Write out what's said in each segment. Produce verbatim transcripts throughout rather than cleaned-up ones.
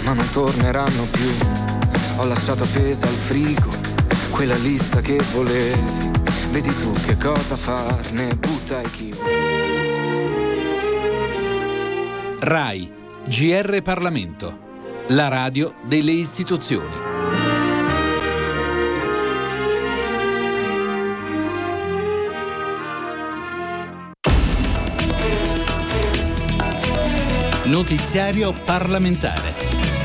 ma non torneranno più. Ho lasciato appesa al frigo quella lista che volevi. Vedi tu che cosa farne, butta i kiwi. RAI, G R Parlamento, la radio delle istituzioni. Notiziario parlamentare.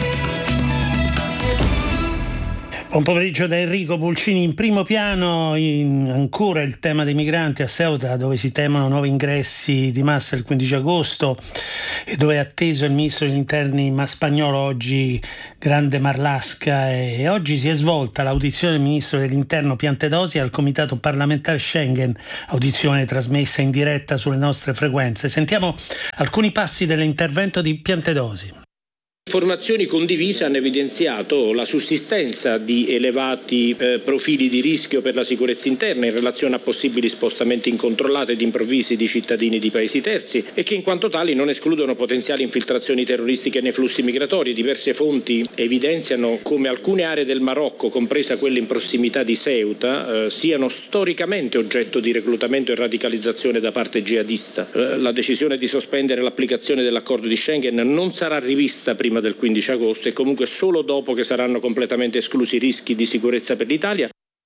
Buon pomeriggio da Enrico Pulcini. In primo piano in, ancora il tema dei migranti a Ceuta, dove si temono nuovi ingressi di massa il quindici agosto e dove è atteso il ministro degli interni ma spagnolo, oggi Grande Marlaska, e oggi si è svolta l'audizione del ministro dell'interno Piantedosi al Comitato parlamentare Schengen, audizione trasmessa in diretta sulle nostre frequenze. Sentiamo alcuni passi dell'intervento di Piantedosi. Informazioni condivise hanno evidenziato la sussistenza di elevati eh, profili di rischio per la sicurezza interna in relazione a possibili spostamenti incontrollati ed improvvisi di cittadini di paesi terzi e che in quanto tali non escludono potenziali infiltrazioni terroristiche nei flussi migratori. Diverse fonti evidenziano come alcune aree del Marocco, compresa quelle in prossimità di Ceuta, eh, siano storicamente oggetto di reclutamento e radicalizzazione da parte jihadista. Eh, la decisione di sospendere l'applicazione dell'accordo di Schengen non sarà rivista prima del quindici agosto e comunque solo dopo che saranno completamente esclusi i rischi di sicurezza per l'Italia.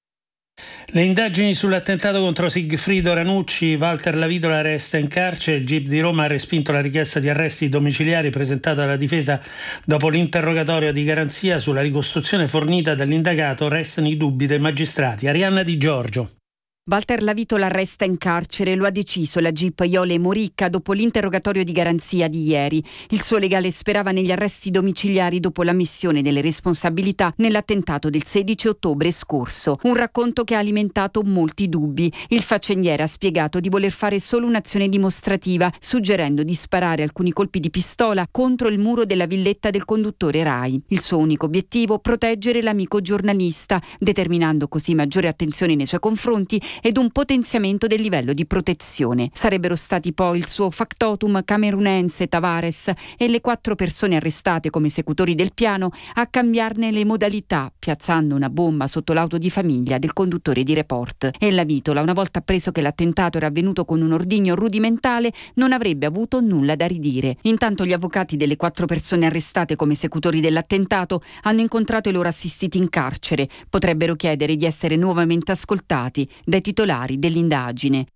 Le indagini sull'attentato contro Sigfrido Ranucci, Walter Lavitola resta in carcere. Il G I P di Roma ha respinto la richiesta di arresti domiciliari presentata dalla difesa dopo l'interrogatorio di garanzia sulla ricostruzione fornita dall'indagato. Restano i dubbi dei magistrati. Arianna Di Giorgio. Walter Lavitola resta in carcere, lo ha deciso la G I P Iole Moricca dopo l'interrogatorio di garanzia di ieri. Il suo legale sperava negli arresti domiciliari dopo l'ammissione delle responsabilità nell'attentato del sedici ottobre scorso. Un racconto che ha alimentato molti dubbi. Il faccendiere ha spiegato di voler fare solo un'azione dimostrativa, suggerendo di sparare alcuni colpi di pistola contro il muro della villetta del conduttore Rai. Il suo unico obiettivo, proteggere l'amico giornalista, determinando così maggiore attenzione nei suoi confronti ed un potenziamento del livello di protezione. Sarebbero stati poi il suo factotum camerunense Tavares e le quattro persone arrestate come esecutori del piano a cambiarne le modalità, piazzando una bomba sotto l'auto di famiglia del conduttore di Report. E Lavitola, una volta appreso che l'attentato era avvenuto con un ordigno rudimentale, non avrebbe avuto nulla da ridire. Intanto gli avvocati delle quattro persone arrestate come esecutori dell'attentato hanno incontrato i loro assistiti in carcere. Potrebbero chiedere di essere nuovamente ascoltati dai titolari dell'indagine.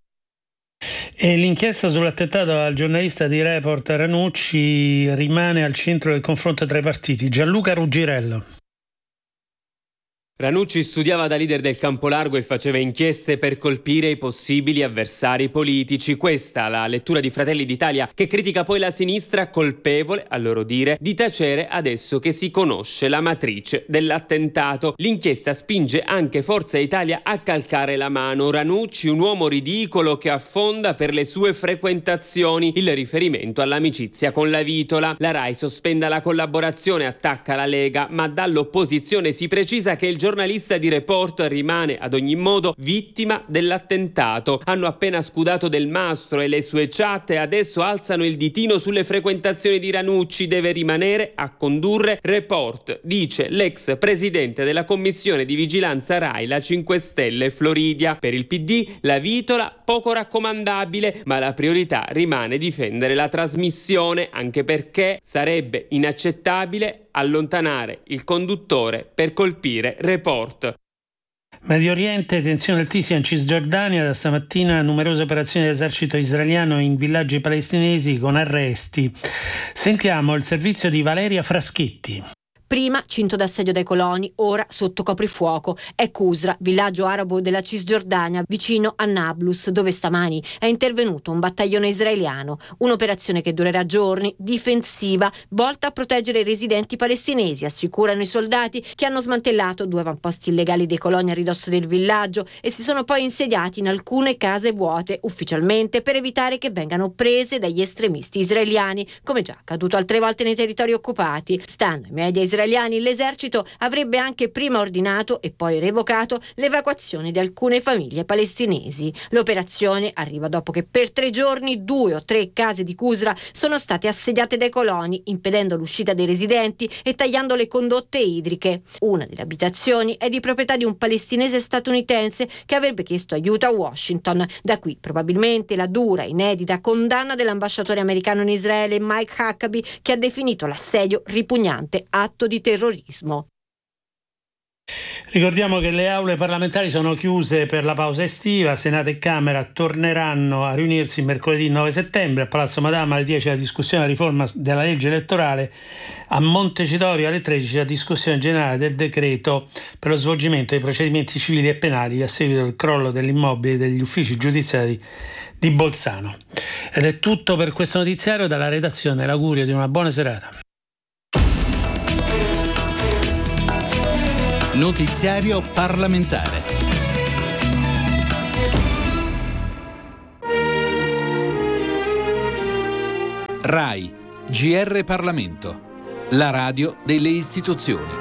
E l'inchiesta sull'attentato al giornalista di Report Ranucci rimane al centro del confronto tra i partiti. Gianluca Ruggirello. Ranucci studiava da leader del campo largo e faceva inchieste per colpire i possibili avversari politici. Questa la lettura di Fratelli d'Italia, che critica poi la sinistra, colpevole, a loro dire, di tacere adesso che si conosce la matrice dell'attentato. L'inchiesta spinge anche Forza Italia a calcare la mano. Ranucci, un uomo ridicolo che affonda per le sue frequentazioni. Il riferimento all'amicizia con Lavitola. La Rai sospenda la collaborazione, attacca la Lega, ma dall'opposizione si precisa che il giornalista giornalista di Report rimane ad ogni modo vittima dell'attentato. Hanno appena scudato Del Mastro e le sue chat e adesso alzano il ditino sulle frequentazioni di Ranucci. Deve rimanere a condurre Report, dice l'ex presidente della commissione di vigilanza Rai, la cinque Stelle Floridia. Per il P D Lavitola poco raccomandabile, ma la priorità rimane difendere la trasmissione, anche perché sarebbe inaccettabile allontanare il conduttore per colpire Report. Medio Oriente, tensione altissima in Cisgiordania, da stamattina numerose operazioni dell'esercito israeliano in villaggi palestinesi con arresti. Sentiamo il servizio di Valeria Fraschetti. Prima cinto d'assedio dai coloni, ora sotto coprifuoco. È Qusra, villaggio arabo della Cisgiordania, vicino a Nablus, dove stamani è intervenuto un battaglione israeliano. Un'operazione che durerà giorni, difensiva, volta a proteggere i residenti palestinesi, assicurano i soldati, che hanno smantellato due avamposti illegali dei coloni a ridosso del villaggio e si sono poi insediati in alcune case vuote, ufficialmente, per evitare che vengano prese dagli estremisti israeliani, come già accaduto altre volte nei territori occupati. Stando ai media israeliani, israeliani, l'esercito avrebbe anche prima ordinato e poi revocato l'evacuazione di alcune famiglie palestinesi. L'operazione arriva dopo che per tre giorni due o tre case di Qusra sono state assediate dai coloni, impedendo l'uscita dei residenti e tagliando le condotte idriche. Una delle abitazioni è di proprietà di un palestinese statunitense che avrebbe chiesto aiuto a Washington. Da qui probabilmente la dura, inedita condanna dell'ambasciatore americano in Israele Mike Huckabee, che ha definito l'assedio ripugnante atto di terrorismo. Ricordiamo che le aule parlamentari sono chiuse per la pausa estiva. Senato e Camera torneranno a riunirsi mercoledì nove settembre a Palazzo Madama alle dieci la discussione della riforma della legge elettorale, a Montecitorio alle tredici la discussione generale del decreto per lo svolgimento dei procedimenti civili e penali a seguito del crollo dell'immobile degli uffici giudiziari di Bolzano. Ed è tutto per questo notiziario. Dalla redazione l'augurio di una buona serata. Notiziario parlamentare. RAI, G R Parlamento, la radio delle istituzioni.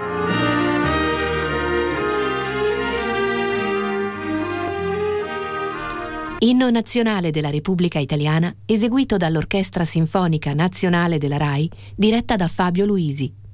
Inno nazionale della Repubblica Italiana, eseguito dall'Orchestra Sinfonica Nazionale della RAI, diretta da Fabio Luisi.